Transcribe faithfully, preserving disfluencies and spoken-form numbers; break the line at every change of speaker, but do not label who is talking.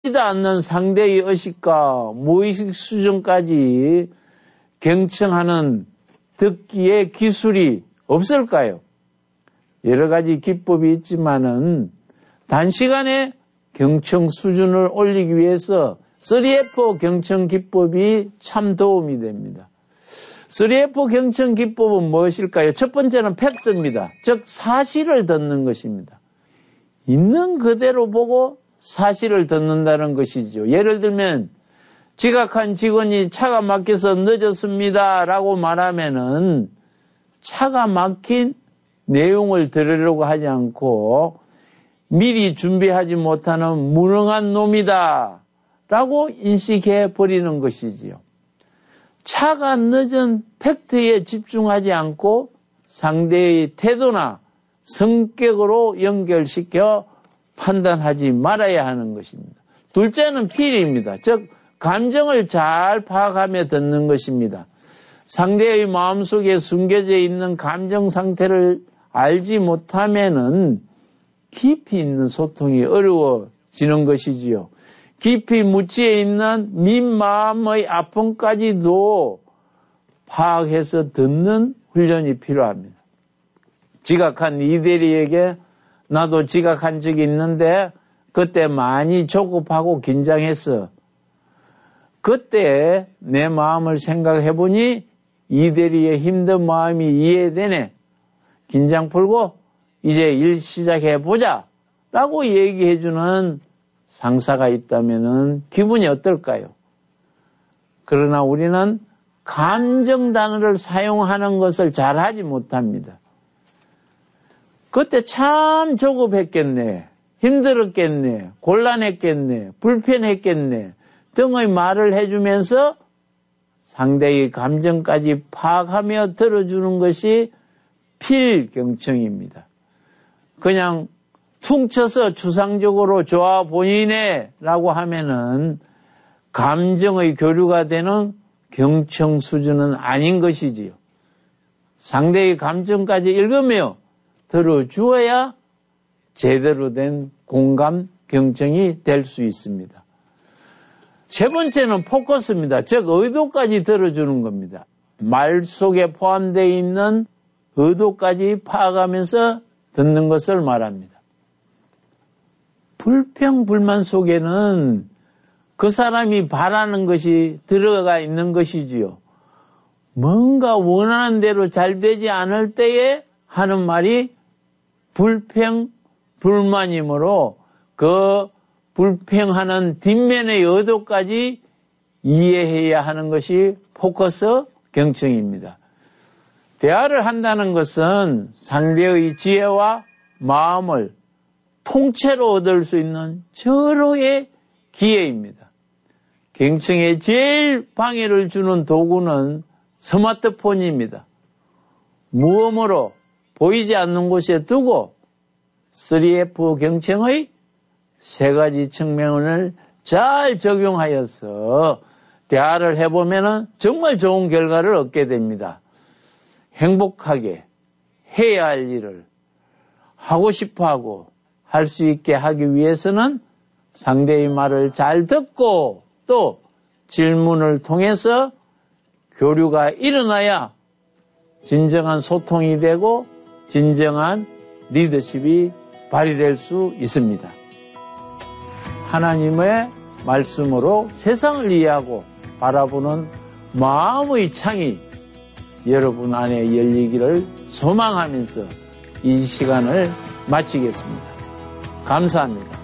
않는 상대의 의식과 무의식 수준까지 경청하는 듣기의 기술이 없을까요? 여러 가지 기법이 있지만은 단시간에 경청 수준을 올리기 위해서 쓰리 에프 경청 기법이 참 도움이 됩니다. 쓰리 에프 경청 기법은 무엇일까요? 첫 번째는 팩트입니다. 즉 사실을 듣는 것입니다. 있는 그대로 보고 사실을 듣는다는 것이죠. 예를 들면 지각한 직원이 차가 막혀서 늦었습니다 라고 말하면은 차가 막힌 내용을 들으려고 하지 않고 미리 준비하지 못하는 무능한 놈이다 라고 인식해 버리는 것이지요. 차가 늦은 팩트에 집중하지 않고 상대의 태도나 성격으로 연결시켜 판단하지 말아야 하는 것입니다. 둘째는 필입니다. 즉 감정을 잘 파악하며 듣는 것입니다. 상대의 마음속에 숨겨져 있는 감정 상태를 알지 못하면은 깊이 있는 소통이 어려워지는 것이지요. 깊이 묻지에 있는 민마음의 아픔까지도 파악해서 듣는 훈련이 필요합니다. 지각한 이대리에게 나도 지각한 적이 있는데 그때 많이 조급하고 긴장했어. 그때 내 마음을 생각해보니 이대리의 힘든 마음이 이해되네. 긴장 풀고 이제 일 시작해보자 라고 얘기해주는 상사가 있다면 기분이 어떨까요? 그러나 우리는 감정 단어를 사용하는 것을 잘하지 못합니다. 그때 참 조급했겠네, 힘들었겠네, 곤란했겠네, 불편했겠네 등의 말을 해주면서 상대의 감정까지 파악하며 들어주는 것이 필경청입니다. 그냥 퉁쳐서 추상적으로 좋아 보이네 라고 하면은 감정의 교류가 되는 경청 수준은 아닌 것이지요. 상대의 감정까지 읽으며 들어주어야 제대로 된 공감 경청이 될 수 있습니다. 세 번째는 포커스입니다. 즉 의도까지 들어주는 겁니다. 말 속에 포함되어 있는 의도까지 파악하면서 듣는 것을 말합니다. 불평, 불만 속에는 그 사람이 바라는 것이 들어가 있는 것이지요. 뭔가 원하는 대로 잘 되지 않을 때에 하는 말이 불평, 불만이므로 그 불평하는 뒷면의 의도까지 이해해야 하는 것이 포커스 경청입니다. 대화를 한다는 것은 상대의 지혜와 마음을 통째로 얻을 수 있는 절호의 기회입니다. 경청에 제일 방해를 주는 도구는 스마트폰입니다. 무음으로 보이지 않는 곳에 두고 쓰리 에프 경청의 세 가지 측면을 잘 적용하여서 대화를 해보면 정말 좋은 결과를 얻게 됩니다. 행복하게 해야 할 일을 하고 싶어하고 할 수 있게 하기 위해서는 상대의 말을 잘 듣고 또 질문을 통해서 교류가 일어나야 진정한 소통이 되고 진정한 리더십이 발휘될 수 있습니다. 하나님의 말씀으로 세상을 이해하고 바라보는 마음의 창이 여러분 안에 열리기를 소망하면서 이 시간을 마치겠습니다. 감사합니다.